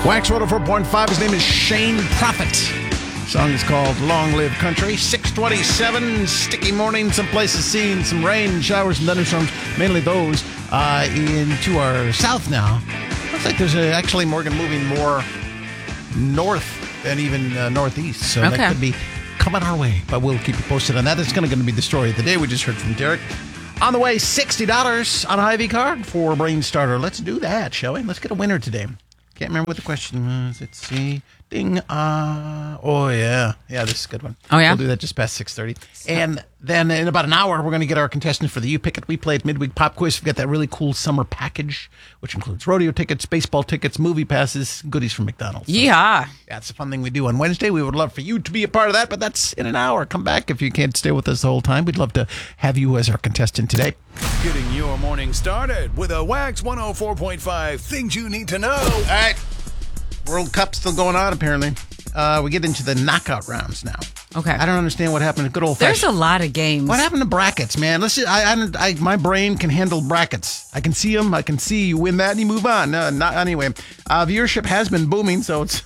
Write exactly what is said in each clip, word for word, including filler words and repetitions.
Wax one oh four point five. His name is Shane Prophet. The song is called Long Live Country. six twenty-seven, sticky morning. Some places seeing some rain, showers, and thunderstorms. Mainly those uh, into our south now. Looks like there's a, actually Morgan moving more north than even uh, northeast. So okay. that could be coming our way. But we'll keep you posted on that. It's going to be the story of the day. We just heard from Derek. On the way, sixty dollars on a Hy-Vee card for Brain Starter. Let's do that, shall we? Let's get a winner today. Can't remember what the question was. Let's see. Ding. Uh, oh, yeah. Yeah, this is a good one. Oh, yeah? We'll do that just past six thirty. And then in about an hour, we're going to get our contestant for the You Pick It, We Play It Midweek Pop Quiz. We've got that really cool summer package, which includes rodeo tickets, baseball tickets, movie passes, goodies from McDonald's. So yeah. That's a fun thing we do on Wednesday. We would love for you to be a part of that, but that's in an hour. Come back if you can't stay with us the whole time. We'd love to have you as our contestant today. Getting your morning started with a Wax one oh four point five Things You Need to Know. All right. World Cup still going on, apparently. Uh, we get into the knockout rounds now. Okay. I don't understand what happened to good old There's fashioned. a lot of games. What happened to brackets, man? Let's just, I, I, I, my brain can handle brackets. I can see them. I can see you win that and you move on. No, not anyway. Uh, viewership has been booming, so it's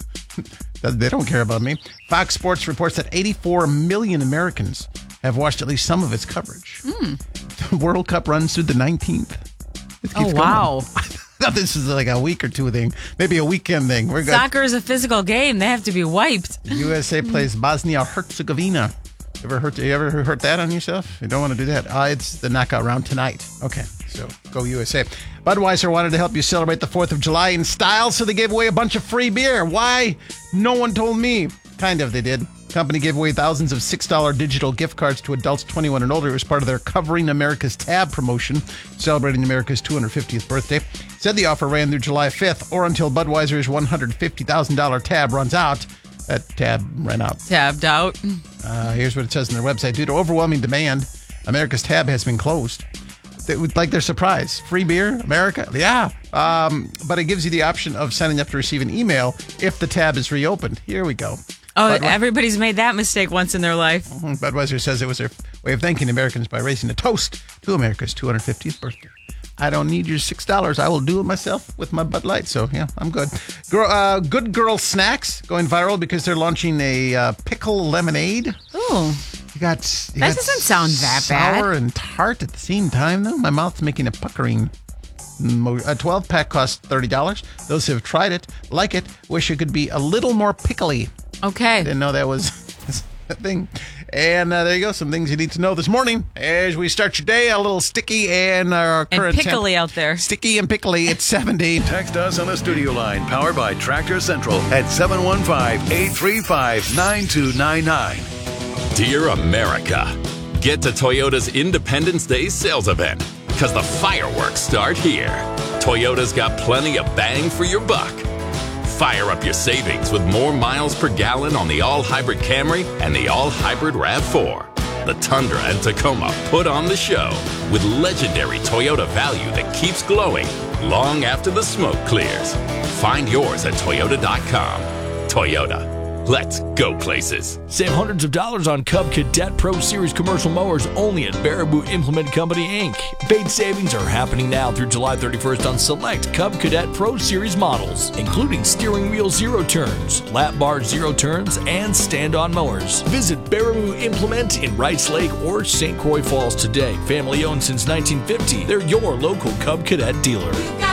they don't care about me. Fox Sports reports that eighty-four million Americans have watched at least some of its coverage. Mm. The World Cup runs through the nineteenth. It keeps Oh, wow. going. Thought this is like a week or two thing, maybe a weekend thing. We're good. Soccer is a physical game. They have to be wiped. The U S A plays Bosnia Herzegovina. Ever hurt? You ever hurt that on yourself? You don't want to do that. Uh, it's the knockout round tonight. Okay, so go U S A. Budweiser wanted to help you celebrate the fourth of July in style, so they gave away a bunch of free beer. Why? No one told me. Kind of, they did. Company gave away thousands of six dollar digital gift cards to adults twenty-one and older. It was part of their Covering America's Tab promotion, celebrating America's two hundred fiftieth birthday. Said the offer ran through July fifth, or until Budweiser's one hundred fifty thousand dollars tab runs out. That tab ran out. Tabbed out. Uh, here's what it says on their website. Due to overwhelming demand, America's Tab has been closed. They would like their surprise. Free beer, America? Yeah. Um, but it gives you the option of signing up to receive an email if the tab is reopened. Here we go. Oh, Budwe- everybody's made that mistake once in their life. Budweiser says it was their way of thanking Americans by raising a toast to America's two hundred fiftieth birthday. I don't need your six dollars. I will do it myself with my Bud Light. So, yeah, I'm good. Girl, uh, Good Girl Snacks going viral because they're launching a uh, pickle lemonade. Oh. You got, you That got doesn't sound that bad. Sour and tart at the same time, though. My mouth's making a puckering. A twelve pack costs thirty dollars. Those who have tried it like it. Wish it could be a little more pickly. Okay. Didn't know that was a thing. And uh, there you go. Some things you need to know this morning as we start your day. A little sticky and our And current pickly temp- out there. Sticky and pickly. It's seventy. Text us on the studio line powered by Tractor Central at seven one five, eight three five, nine two nine nine. Dear America, get to Toyota's Independence Day sales event because the fireworks start here. Toyota's got plenty of bang for your buck. Fire up your savings with more miles per gallon on the all-hybrid Camry and the all-hybrid RAV four. The Tundra and Tacoma put on the show with legendary Toyota value that keeps glowing long after the smoke clears. Find yours at Toyota dot com. Toyota. Let's go places. Save hundreds of dollars on Cub Cadet Pro Series commercial mowers only at Baraboo Implement Company, Incorporated. Paid savings are happening now through July thirty-first on select Cub Cadet Pro Series models, including steering wheel zero turns, lap bar zero turns, and stand-on mowers. Visit Baraboo Implement in Wrights Lake or Saint Croix Falls today. Family owned since nineteen fifty. They're your local Cub Cadet dealer.